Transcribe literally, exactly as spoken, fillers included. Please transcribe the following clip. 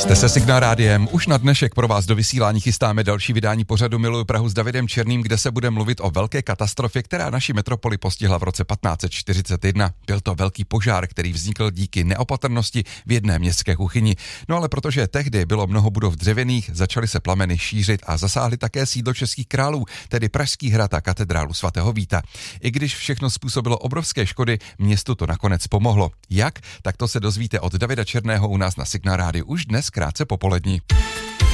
Jste se Signál rádiem. Už na dnešek pro vás do vysílání chystáme další vydání pořadu Miluju Prahu s Davidem Černým, kde se bude mluvit o velké katastrofě, která naši metropoli postihla v roce patnáct set čtyřicet jedna. Byl to velký požár, který vznikl díky neopatrnosti v jedné městské kuchyni. No ale protože tehdy bylo mnoho budov dřevěných, začaly se plameny šířit a zasáhly také sídlo českých králů, tedy Pražský hrad a katedrálu svatého Víta. I když všechno způsobilo obrovské škody, městu to nakonec pomohlo. Jak? Tak to se dozvíte od Davida Černého u nás na Signál rádiu už dnes krátce popolední.